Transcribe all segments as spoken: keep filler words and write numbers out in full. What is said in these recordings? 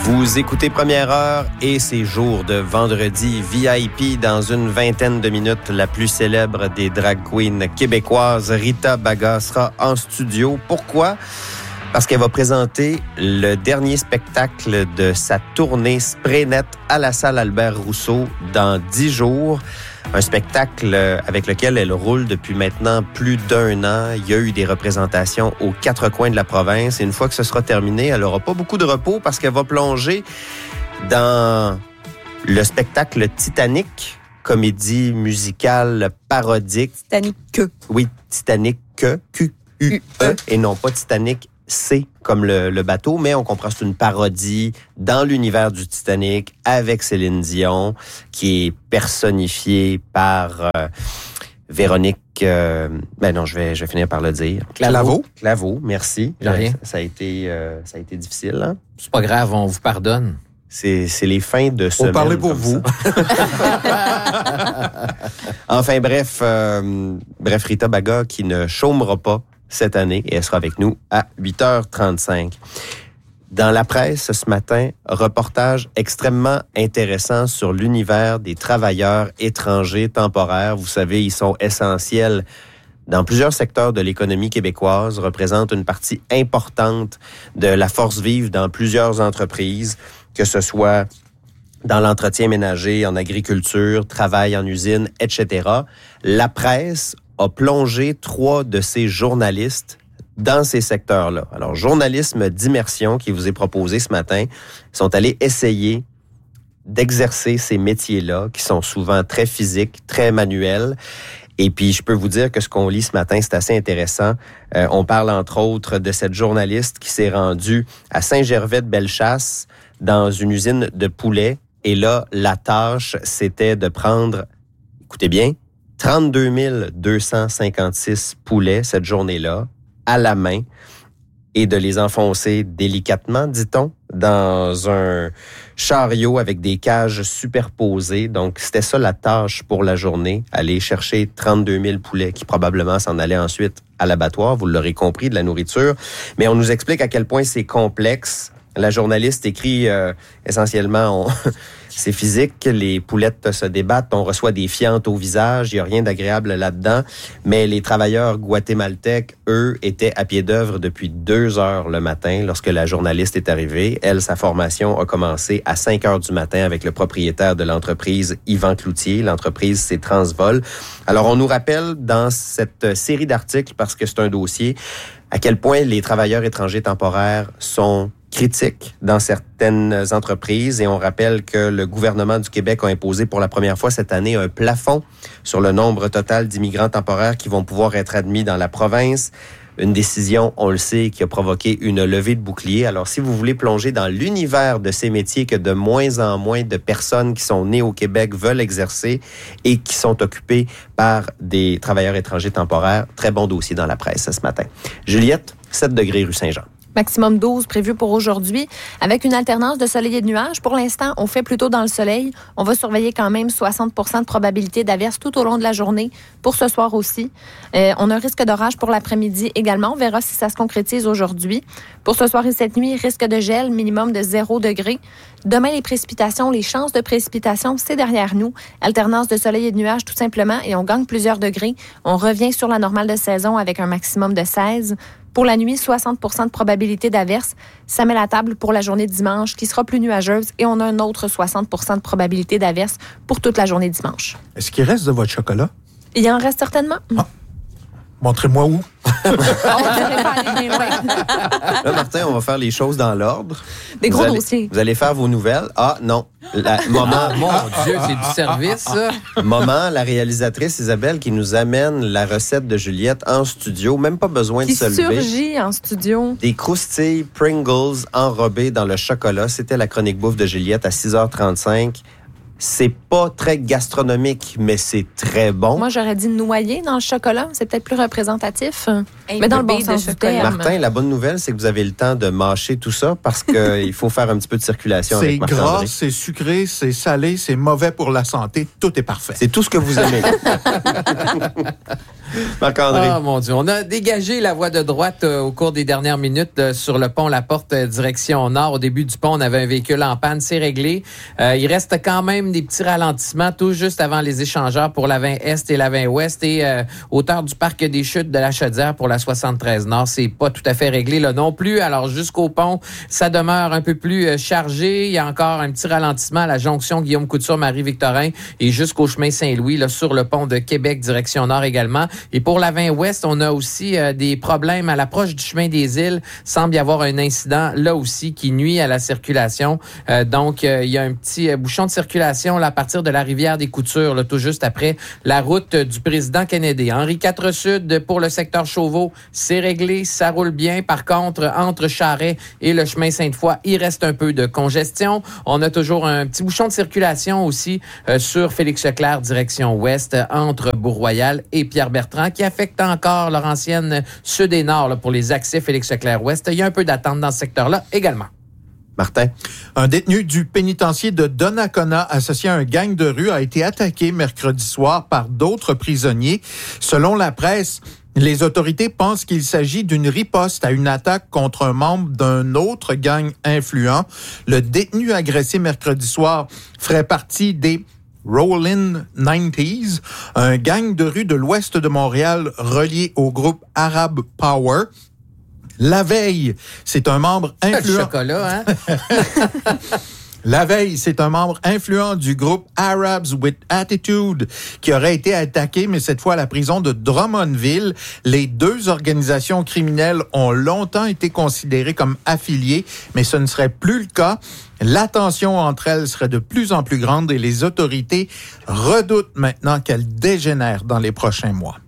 Vous écoutez Première Heure et c'est jour de vendredi V I P dans une vingtaine de minutes. La plus célèbre des drag queens québécoises, Rita Baga, sera en studio. Pourquoi? Parce qu'elle va présenter le dernier spectacle de sa tournée Spraynet à la salle Albert Rousseau dans dix jours. Un spectacle avec lequel elle roule depuis maintenant plus d'un an. Il y a eu des représentations aux quatre coins de la province. Et une fois que ce sera terminé, elle n'aura pas beaucoup de repos parce qu'elle va plonger dans le spectacle Titanic, comédie musicale parodique. Titanic que. Oui, Titanic que, Q U E, et non pas Titanic C comme le, le bateau, mais on comprend que c'est une parodie dans l'univers du Titanic avec Céline Dion, qui est personnifiée par euh, Véronique... Euh, ben non, je vais, je vais finir par le dire. Claveau. Claveau, merci. De rien. Ça, ça, a été, euh, ça a été difficile. Hein? C'est pas grave, on vous pardonne. C'est, c'est les fins de semaine. On parlait pour vous. Enfin bref, euh, bref, Rita Baga qui ne chômera pas cette année et elle sera avec nous à huit heures trente-cinq. Dans la presse ce matin, reportage extrêmement intéressant sur l'univers des travailleurs étrangers temporaires. Vous savez, ils sont essentiels dans plusieurs secteurs de l'économie québécoise, représentent une partie importante de la force vive dans plusieurs entreprises, que ce soit dans l'entretien ménager, en agriculture, travail en usine, et cetera. La presse a plongé trois de ses journalistes dans ces secteurs-là. Alors, journalisme d'immersion qui vous est proposé ce matin, sont allés essayer d'exercer ces métiers-là qui sont souvent très physiques, très manuels. Et puis, je peux vous dire que ce qu'on lit ce matin, c'est assez intéressant. Euh, on parle, entre autres, de cette journaliste qui s'est rendue à Saint-Gervais-de-Bellechasse dans une usine de poulet. Et là, la tâche, c'était de prendre, écoutez bien, trente-deux mille deux cent cinquante-six poulets cette journée-là, à la main, et de les enfoncer délicatement, dit-on, dans un chariot avec des cages superposées. Donc, c'était ça la tâche pour la journée, aller chercher trente-deux mille poulets qui probablement s'en allaient ensuite à l'abattoir, vous l'aurez compris, de la nourriture. Mais on nous explique à quel point c'est complexe. La journaliste écrit euh, essentiellement, on, c'est physique, les poulettes se débattent, on reçoit des fientes au visage, il n'y a rien d'agréable là-dedans. Mais les travailleurs guatémaltèques, eux, étaient à pied d'œuvre depuis deux heures le matin lorsque la journaliste est arrivée. Elle, sa formation a commencé à cinq heures du matin avec le propriétaire de l'entreprise, Yvan Cloutier. L'entreprise, c'est Transvol. Alors, on nous rappelle dans cette série d'articles, parce que c'est un dossier, à quel point les travailleurs étrangers temporaires sont critiques dans certaines entreprises, et on rappelle que le gouvernement du Québec a imposé pour la première fois cette année un plafond sur le nombre total d'immigrants temporaires qui vont pouvoir être admis dans la province. Une décision, on le sait, qui a provoqué une levée de bouclier. Alors, si vous voulez plonger dans l'univers de ces métiers que de moins en moins de personnes qui sont nées au Québec veulent exercer et qui sont occupés par des travailleurs étrangers temporaires, très bon dossier dans la presse ce matin. Juliette, sept degrés rue Saint-Jean. Maximum douze prévu pour aujourd'hui, avec une alternance de soleil et de nuages. Pour l'instant, on fait plutôt dans le soleil. On va surveiller quand même soixante pour cent de probabilité d'averse tout au long de la journée. Pour ce soir aussi, euh, on a un risque d'orage pour l'après-midi également. On verra si ça se concrétise aujourd'hui. Pour ce soir et cette nuit, risque de gel, minimum de zéro degré. Demain, les précipitations, les chances de précipitations, c'est derrière nous. Alternance de soleil et de nuages tout simplement, et on gagne plusieurs degrés. On revient sur la normale de saison avec un maximum de seize. Pour la nuit, soixante pour cent de probabilité d'averse. Ça met la table pour la journée de dimanche qui sera plus nuageuse, et on a un autre soixante pour cent de probabilité d'averse pour toute la journée dimanche. Est-ce qu'il reste de votre chocolat? Il en reste certainement. Ah. Montrez-moi où. On dirait pas aller bien loin. Là, Martin, on va faire les choses dans l'ordre. Des gros vous allez, dossiers. Vous allez faire vos nouvelles. Ah, non. La, moment, Ah, mon Dieu, c'est du service, ça. moment, la réalisatrice Isabelle qui nous amène la recette de Juliette en studio. Même pas besoin Qui de se lever. surgit en studio. Des croustilles Pringles enrobées dans le chocolat. C'était la chronique bouffe de Juliette à six heures trente-cinq. C'est pas très gastronomique, mais c'est très bon. Moi, j'aurais dit noyer dans le chocolat. C'est peut-être plus représentatif. Mais dans le bon sens du terme. Martin, la bonne nouvelle, c'est que vous avez le temps de mâcher tout ça parce qu'il faut faire un petit peu de circulation avec Marc-André. C'est gras, c'est sucré, c'est salé, c'est mauvais pour la santé. Tout est parfait. C'est tout ce que vous aimez. Marc-André. Oh mon Dieu, on a dégagé la voie de droite euh, au cours des dernières minutes euh, sur le pont La Porte, euh, direction nord. Au début du pont, on avait un véhicule en panne, c'est réglé. Euh, il reste quand même des petits ralentissements tout juste avant les échangeurs pour la vingt Est et la vingt Ouest et euh, hauteur du parc des Chutes de la Chaudière pour la soixante-treize Nord. C'est pas tout à fait réglé là non plus. Alors jusqu'au pont, ça demeure un peu plus euh, chargé. Il y a encore un petit ralentissement à la jonction Guillaume Couture, Marie-Victorin et jusqu'au chemin Saint-Louis là, sur le pont de Québec, direction nord également. Et pour la vingt Ouest, on a aussi euh, des problèmes à l'approche du chemin des Îles. Semble y avoir un incident là aussi qui nuit à la circulation. Euh, donc, euh, il y a un petit euh, bouchon de circulation là, à partir de la rivière des Coutures, là, tout juste après la route du président Kennedy. Henri quatre Sud pour le secteur Chauveau, c'est réglé, ça roule bien. Par contre, entre Charest et le chemin Sainte-Foy, il reste un peu de congestion. On a toujours un petit bouchon de circulation aussi euh, sur Félix-Leclerc, direction ouest, entre Bourg-Royal et Pierre-Bertrand, qui affecte encore Laurentienne Sud et Nord là, pour les accès Félix-Leclerc-Ouest. Il y a un peu d'attente dans ce secteur-là également. Martin. Un détenu du pénitencier de Donnacona associé à un gang de rue a été attaqué mercredi soir par d'autres prisonniers. Selon la presse, les autorités pensent qu'il s'agit d'une riposte à une attaque contre un membre d'un autre gang influent. Le détenu agressé mercredi soir ferait partie des Rollin nineties, un gang de rue de l'ouest de Montréal relié au groupe Arab Power. La veille, c'est un membre influent. Le chocolat, hein? La veille, c'est un membre influent du groupe Arabs with Attitude qui aurait été attaqué, mais cette fois à la prison de Drummondville. Les deux organisations criminelles ont longtemps été considérées comme affiliées, mais ce ne serait plus le cas. La tension entre elles serait de plus en plus grande et les autorités redoutent maintenant qu'elle dégénère dans les prochains mois.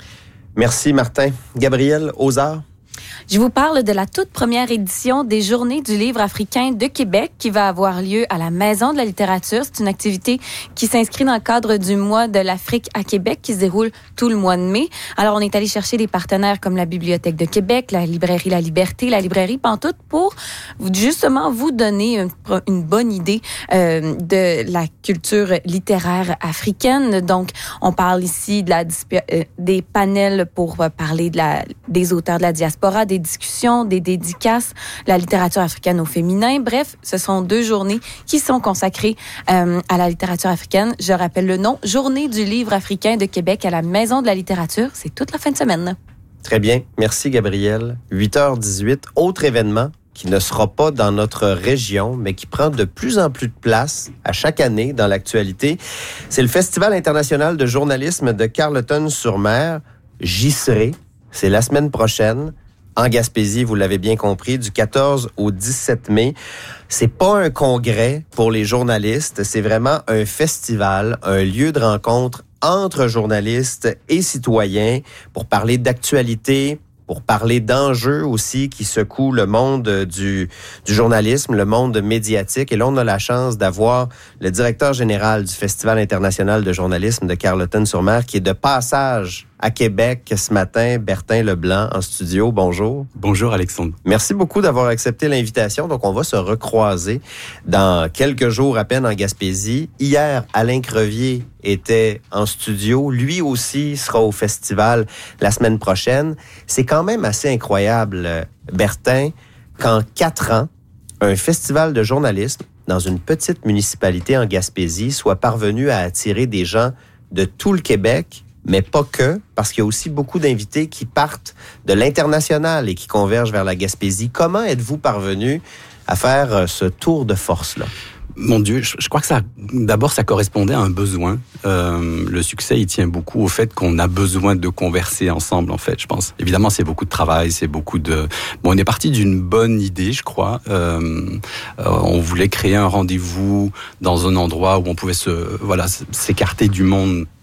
Merci, Martin. Gabriel, aux arts. Je vous parle de la toute première édition des Journées du livre africain de Québec qui va avoir lieu à la Maison de la littérature. C'est une activité qui s'inscrit dans le cadre du mois de l'Afrique à Québec qui se déroule tout le mois de mai. Alors, on est allé chercher des partenaires comme la Bibliothèque de Québec, la librairie La Liberté, la librairie Pantoute pour justement vous donner une, une bonne idée euh, de la culture littéraire africaine. Donc, on parle ici de la, euh, des panels pour parler de la, des auteurs de la diaspora, des discussions, des dédicaces, la littérature africaine au féminin. Bref, ce sont deux journées qui sont consacrées euh, à la littérature africaine. Je rappelle le nom, Journée du livre africain de Québec à la Maison de la littérature. C'est toute la fin de semaine. Très bien. Merci, Gabriel. huit heures dix-huit, autre événement qui ne sera pas dans notre région, mais qui prend de plus en plus de place à chaque année dans l'actualité. C'est le Festival international de journalisme de Carleton-sur-Mer. J'y serai. C'est la semaine prochaine. En Gaspésie, vous l'avez bien compris, du quatorze au dix-sept mai. C'est pas un congrès pour les journalistes, c'est vraiment un festival, un lieu de rencontre entre journalistes et citoyens pour parler d'actualité, pour parler d'enjeux aussi qui secouent le monde du, du journalisme, le monde médiatique. Et là, on a la chance d'avoir le directeur général du Festival international de journalisme de Carleton-sur-Mer qui est de passage à Québec ce matin, Bertin Leblanc en studio. Bonjour. Bonjour Alexandre. Merci beaucoup d'avoir accepté l'invitation. Donc, on va se recroiser dans quelques jours à peine en Gaspésie. Hier, Alain Crevier était en studio. Lui aussi sera au festival la semaine prochaine. C'est quand même assez incroyable, Bertin, qu'en quatre ans, un festival de journalisme dans une petite municipalité en Gaspésie soit parvenu à attirer des gens de tout le Québec, mais pas que, parce qu'il y a aussi beaucoup d'invités qui partent de l'international et qui convergent vers la Gaspésie. Comment êtes-vous parvenu à faire ce tour de force-là? Mon Dieu, je, je crois que ça, d'abord, ça correspondait à un besoin. Euh, le succès, il tient beaucoup au fait qu'on a besoin de converser ensemble, en fait, je pense. Évidemment, c'est beaucoup de travail, c'est beaucoup de... Bon, on est parti d'une bonne idée, je crois. Euh, euh, on voulait créer un rendez-vous dans un endroit où on pouvait se, voilà, s'écarter du monde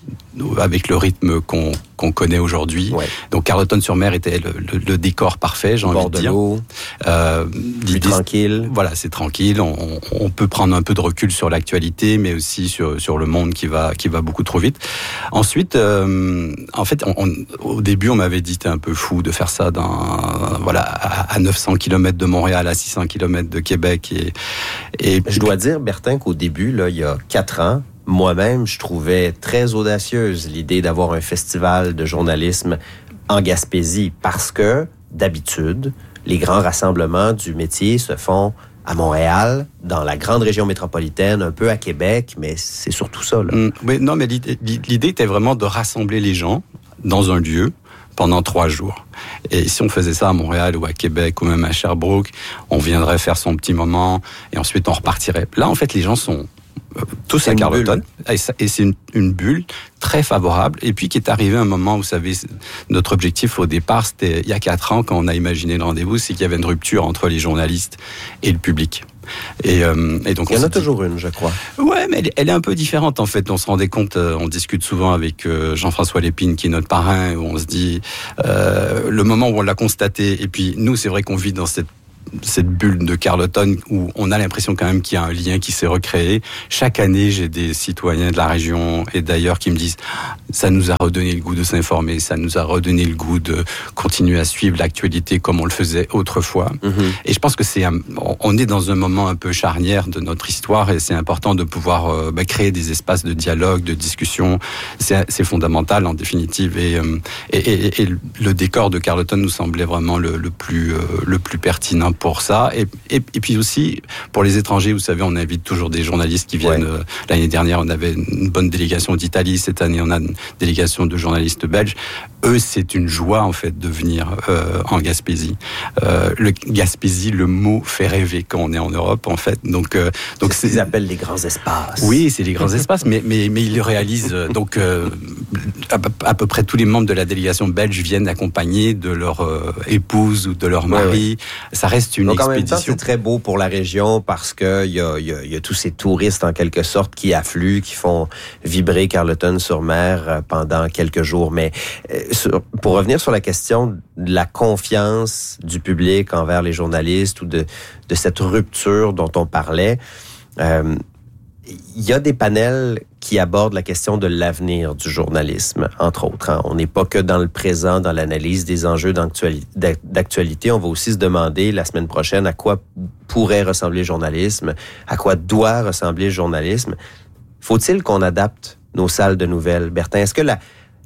avec le rythme qu'on, qu'on connaît aujourd'hui. Ouais. Donc Carleton-sur-Mer était le, le, le décor parfait, j'ai envie de dire. Bord de l'eau, euh, plus tranquille. Voilà, c'est tranquille. On, on peut prendre un peu de recul sur l'actualité, mais aussi sur, sur le monde qui va, qui va beaucoup trop vite. Ensuite, euh, en fait, on, on, au début, on m'avait dit t'es un peu fou de faire ça dans, voilà, à, à neuf cents kilomètres de Montréal, à six cents kilomètres de Québec. Et, et je dois dire, Bertin, qu'au début, là, il y a quatre ans, moi-même, je trouvais très audacieuse l'idée d'avoir un festival de journalisme en Gaspésie parce que, d'habitude, les grands rassemblements du métier se font à Montréal, dans la grande région métropolitaine, un peu à Québec, mais c'est surtout ça, là. Mmh, oui, non, mais l'idée, l'idée était vraiment de rassembler les gens dans un lieu pendant trois jours. Et si on faisait ça à Montréal ou à Québec ou même à Sherbrooke, on viendrait faire son petit moment et ensuite on repartirait. Là, en fait, les gens sont tous c'est à Carleton, et c'est une, une bulle très favorable, et puis qui est arrivé un moment, vous savez, notre objectif au départ, c'était il y a quatre ans, quand on a imaginé le rendez-vous, c'est qu'il y avait une rupture entre les journalistes et le public. Et, euh, et donc il y on en a dit, toujours une, je crois. Ouais, mais elle, elle est un peu différente en fait. On se rendait compte, euh, on discute souvent avec euh, Jean-François Lépine, qui est notre parrain, où on se dit euh, le moment où on l'a constaté. Et puis nous, c'est vrai qu'on vit dans cette cette bulle de Carleton où on a l'impression quand même qu'il y a un lien qui s'est recréé. Chaque année, j'ai des citoyens de la région et d'ailleurs qui me disent ça nous a redonné le goût de s'informer, ça nous a redonné le goût de continuer à suivre l'actualité comme on le faisait autrefois. Mm-hmm. Et je pense que c'est un, on est dans un moment un peu charnière de notre histoire et c'est important de pouvoir euh, bah, créer des espaces de dialogue, de discussion. C'est, c'est fondamental en définitive et, euh, et, et, et le décor de Carleton nous semblait vraiment le, le plus euh, le plus pertinent pour ça. Et, et, et puis aussi, pour les étrangers, vous savez, on invite toujours des journalistes qui viennent. Ouais. Euh, l'année dernière, on avait une bonne délégation d'Italie. Cette année, on a une délégation de journalistes belges. Eux, c'est une joie, en fait, de venir euh, en Gaspésie. Euh, le Gaspésie, le mot fait rêver quand on est en Europe, en fait. Donc, euh, donc c'est, c'est ce qu'ils appellent les grands espaces. Oui, c'est les grands espaces, mais, mais, mais ils le réalisent. Donc, euh, à, à peu près tous les membres de la délégation belge viennent accompagnés de leur euh, épouse ou de leur mari. Ouais, ouais. Ça reste une Donc, expédition. En même temps, c'est très beau pour la région parce que il y a, y a, y a tous ces touristes, en quelque sorte, qui affluent, qui font vibrer Carleton-sur-Mer pendant quelques jours. Mais euh, sur, pour revenir sur la question de la confiance du public envers les journalistes ou de, de cette rupture dont on parlait, euh, il y a des panels qui abordent la question de l'avenir du journalisme, entre autres. Hein. On n'est pas que dans le présent, dans l'analyse des enjeux d'actualité. On va aussi se demander la semaine prochaine à quoi pourrait ressembler le journalisme, à quoi doit ressembler le journalisme. Faut-il qu'on adapte nos salles de nouvelles? Bertin, est-ce que la,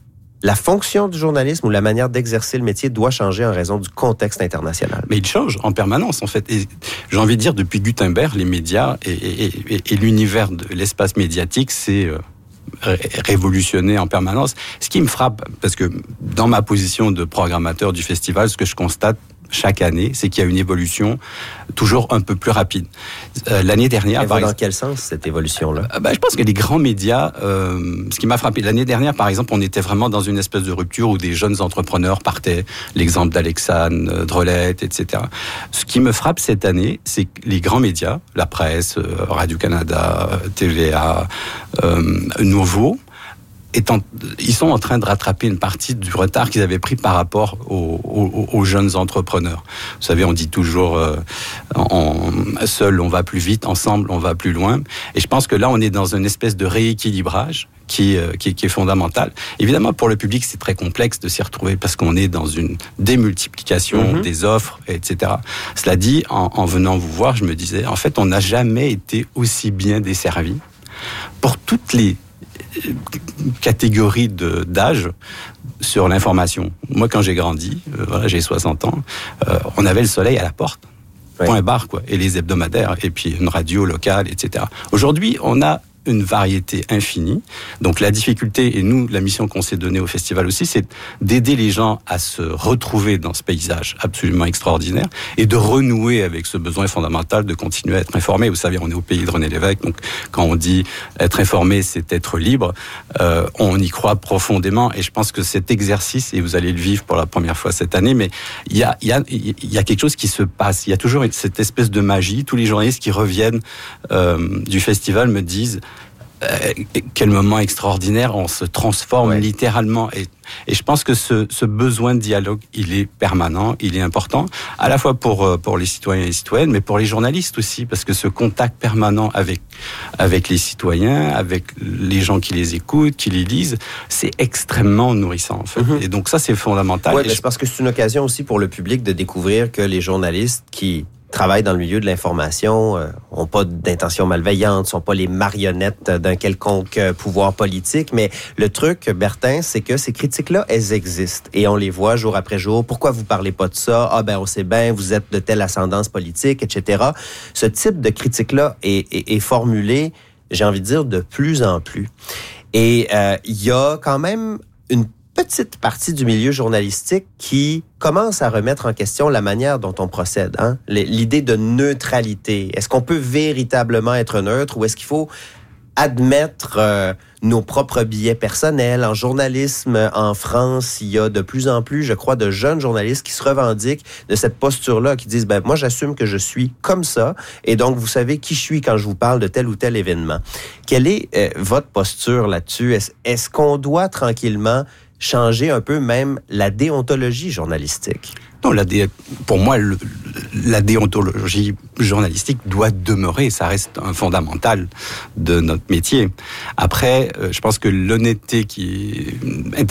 la fonction du journalisme ou la manière d'exercer le métier doit changer en raison du contexte international? Mais il change en permanence, en fait. Et j'ai envie de dire, depuis Gutenberg, les médias et, et, et, et l'univers de l'espace médiatique, c'est euh, révolutionné en permanence. Ce qui me frappe, parce que dans ma position de programmateur du festival, ce que je constate chaque année, c'est qu'il y a une évolution toujours un peu plus rapide. Euh, l'année dernière... Elle va dans quel sens, cette évolution-là? euh, ben, Je pense que les grands médias, euh, ce qui m'a frappé, l'année dernière, par exemple, on était vraiment dans une espèce de rupture où des jeunes entrepreneurs partaient, l'exemple d'Alexandre, euh, Drolette, et cetera. Ce qui me frappe cette année, c'est que les grands médias, la presse, euh, Radio-Canada, T V A, euh, Nouveau, Étant, ils sont en train de rattraper une partie du retard qu'ils avaient pris par rapport aux, aux, aux jeunes entrepreneurs. Vous savez, on dit toujours euh, en, seul on va plus vite, ensemble on va plus loin. Et je pense que là, on est dans une espèce de rééquilibrage qui, euh, qui, qui est fondamental. Évidemment, pour le public, c'est très complexe de s'y retrouver parce qu'on est dans une démultiplication mm-hmm. des offres, et cetera. Cela dit, en, en venant vous voir, je me disais, en fait, on n'a jamais été aussi bien desservi pour toutes les catégorie de, d'âge sur l'information. Moi, quand j'ai grandi, euh, voilà, j'ai soixante ans, euh, on avait le soleil à la porte. Oui. Point barre, quoi. Et les hebdomadaires, et puis une radio locale, et cetera. Aujourd'hui, on a une variété infinie. Donc la difficulté, et nous, la mission qu'on s'est donnée au festival aussi, c'est d'aider les gens à se retrouver dans ce paysage absolument extraordinaire et de renouer avec ce besoin fondamental de continuer à être informé. Vous savez, on est au pays de René Lévesque, donc quand on dit être informé, c'est être libre, euh, on y croit profondément et je pense que cet exercice, et vous allez le vivre pour la première fois cette année, mais il y a, il y a, il y a quelque chose qui se passe. Il y a toujours cette espèce de magie. Tous les journalistes qui reviennent euh, du festival me disent Euh, quel moment extraordinaire, on se transforme ouais. littéralement. Et, et je pense que ce, ce besoin de dialogue, il est permanent, il est important, à la fois pour, pour les citoyens et les citoyennes, mais pour les journalistes aussi, parce que ce contact permanent avec, avec les citoyens, avec les gens qui les écoutent, qui les lisent, c'est extrêmement nourrissant, en fait. Mm-hmm. Et donc ça, c'est fondamental. Oui, mais je pense que c'est une occasion aussi pour le public de découvrir que les journalistes qui travaillent dans le milieu de l'information, euh, ont pas d'intention malveillante, sont pas les marionnettes d'un quelconque euh, pouvoir politique. Mais le truc, Bertin, c'est que ces critiques-là, elles existent. Et on les voit jour après jour. Pourquoi vous parlez pas de ça? Ah ben, on sait bien, vous êtes de telle ascendance politique, et cetera. Ce type de critique-là est, est, est formulé, j'ai envie de dire, de plus en plus. Et euh, il y a quand même une petite partie du milieu journalistique qui commence à remettre en question la manière dont on procède. Hein? L'idée de neutralité. Est-ce qu'on peut véritablement être neutre ou est-ce qu'il faut admettre euh, nos propres biais personnels? En journalisme, en France, il y a de plus en plus, je crois, de jeunes journalistes qui se revendiquent de cette posture-là, qui disent, ben moi, j'assume que je suis comme ça, et donc vous savez qui je suis quand je vous parle de tel ou tel événement. Quelle est euh, votre posture là-dessus? Est-ce, est-ce qu'on doit tranquillement changer un peu même la déontologie journalistique? Non, la dé... pour moi, le, la déontologie journalistique doit demeurer. Ça reste un fondamental de notre métier. Après, euh, je pense que l'honnêteté qui est